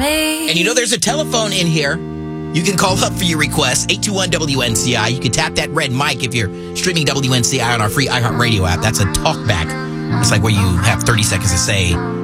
me. And you know there's a telephone in here. You can call up for your requests, 821-WNCI. You can tap that red mic if you're streaming WNCI on our free iHeartRadio app. That's a talkback. It's like where you have 30 seconds to say